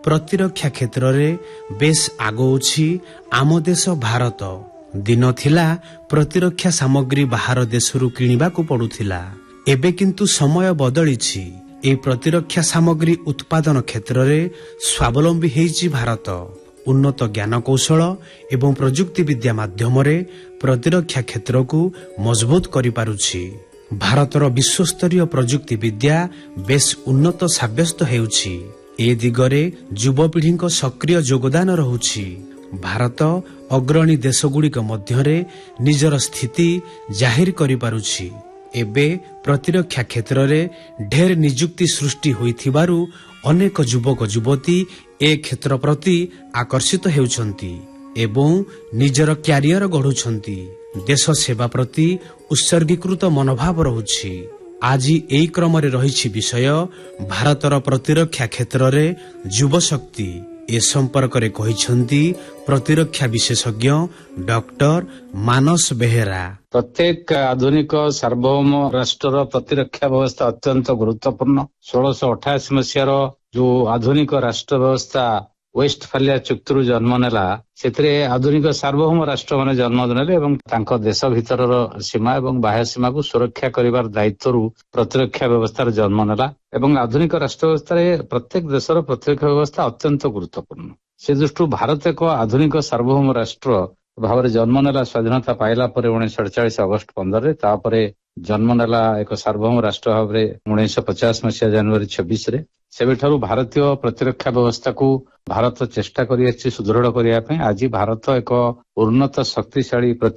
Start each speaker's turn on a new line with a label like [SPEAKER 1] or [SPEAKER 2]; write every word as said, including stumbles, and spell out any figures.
[SPEAKER 1] ପ୍ରତିରକ୍ଷା କ୍ଷେତ୍ରରେ ବେଶ ଆଗଉଛି ଆମ ଦେଶ ଭାରତ। ଦିନ ଥିଲା ପ୍ରତିରକ୍ଷା ସାମଗ୍ରୀ ବାହାର ଦେଶରୁ କିଣିବାକୁ ପଡୁଥିଲା। ଏବେ କିନ୍ତୁ ସମୟ ବଦଳିଛି। ଏହି ପ୍ରତିରକ୍ଷା ସାମଗ୍ରୀ ଉତ୍ପାଦନ କ୍ଷେତ୍ରରେ ସ୍ୱାବଲମ୍ବୀ ହୋଇଛି ଭାରତ। ଉନ୍ନତ ଜ୍ଞାନ କୌଶଳ ଏବଂ ପ୍ରଯୁକ୍ତି ବିଦ୍ୟା ମାଧ୍ୟମରେ ପ୍ରତିରକ୍ଷା କ୍ଷେତ୍ରକୁ ମଜବୁତ କରିପାରୁଛି। ଭାରତର ବିଶ୍ୱସ୍ତରୀୟ ପ୍ରଯୁକ୍ତି ବିଦ୍ୟା ବେଶ ଉନ୍ନତ ସାବ୍ୟସ୍ତ ହେଉଛି। ଏ ଦିଗରେ ଯୁବପିଢ଼ିଙ୍କ ସକ୍ରିୟ ଯୋଗଦାନ ରହୁଛି। ଭାରତ ଅଗ୍ରଣୀ ଦେଶଗୁଡ଼ିକ ମଧ୍ୟରେ ନିଜର ସ୍ଥିତି ଜାହିର କରିପାରୁଛି। ଏବେ ପ୍ରତିରକ୍ଷା କ୍ଷେତ୍ରରେ ଢେର ନିଯୁକ୍ତି ସୃଷ୍ଟି ହୋଇଥିବାରୁ ଅନେକ ଯୁବକ ଯୁବତୀ ଏ କ୍ଷେତ୍ର ପ୍ରତି ଆକର୍ଷିତ ହେଉଛନ୍ତି ଏବଂ ନିଜର କ୍ୟାରିୟର ଗଢୁଛନ୍ତି। ଦେଶ ସେବା ପ୍ରତି ଉତ୍ସର୍ଗୀକୃତ ମନୋଭାବ ରହୁଛି। ଆଜି ଏହି କ୍ରମରେ ରହିଛି ବିଷୟ ଭାରତର ପ୍ରତିରକ୍ଷା କ୍ଷେତ୍ରରେ ଯୁବଶକ୍ତି। ଏ ସମ୍ପର୍କରେ କହିଛନ୍ତି ପ୍ରତିରକ୍ଷା ବିଶେଷଜ୍ଞ ଡକ୍ଟର ମାନସ ବେହେରା।
[SPEAKER 2] ପ୍ରତ୍ୟେକ ଆଧୁନିକ ସାର୍ବଭୌମ ରାଷ୍ଟ୍ରର ପ୍ରତିରକ୍ଷା ବ୍ୟବସ୍ଥା ଅତ୍ୟନ୍ତ ଗୁରୁତ୍ୱପୂର୍ଣ୍ଣ। ଷୋଳଶହ ଅଠାଅଶୀ ମସିହାର ଯୋଉ ଆଧୁନିକ ରାଷ୍ଟ୍ର ବ୍ୟବସ୍ଥା ୱେଷ୍ଟଫାଲିଆ ଚୁକ୍ତିରୁ ଜନ୍ମ ନେଲା, ସେଥିରେ ଆଧୁନିକ ସାର୍ବଭୌମ ରାଷ୍ଟ୍ରମାନେ ଜନ୍ମ ନେଲେ ଏବଂ ତାଙ୍କ ଦେଶ ଭିତରର ସୀମା ଏବଂ ବାହ୍ୟ ସୀମାକୁ ସୁରକ୍ଷା କରିବାର ଦାୟିତ୍ୱରୁ ପ୍ରତିରକ୍ଷା ବ୍ୟବସ୍ଥାର ଜନ୍ମ ନେଲା ଏବଂ ଆଧୁନିକ ରାଷ୍ଟ୍ର ବ୍ୟବସ୍ଥାରେ ପ୍ରତ୍ୟେକ ଦେଶର ପ୍ରତିରକ୍ଷା ବ୍ୟବସ୍ଥା ଅତ୍ୟନ୍ତ ଗୁରୁତ୍ୱପୂର୍ଣ୍ଣ। ସେ ଦୃଷ୍ଟିରୁ ଭାରତ ଏକ ଆଧୁନିକ ସାର୍ବଭୌମ ରାଷ୍ଟ୍ର ଭାବରେ ଜନ୍ମ ନେଲା ସ୍ୱାଧୀନତା ପାଇଲା ପରେ ଉଣେଇଶହ ଅଠଚାଳିଶ ଅଗଷ୍ଟ ପନ୍ଦରରେ। ତାପରେ ଜନ୍ମ ନେଲା ଏକ ସାର୍ବଭୌମ ରାଷ୍ଟ୍ର ଭାବରେ ଉଣେଇଶହ ପଚାଶ ମସିହା ଜାନୁଆରୀ ଛବିଶରେ। ସେବେଠାରୁ ଭାରତୀୟ ପ୍ରତିରକ୍ଷା ବ୍ୟବସ୍ଥାକୁ ଭାରତ ଚେଷ୍ଟା କରିଆସିଛି ସୁଦୃଢ କରିବା ପାଇଁ। ଆଜି ଭାରତ ଏକ ଉନ୍ନତ ଶକ୍ତିଶାଳୀ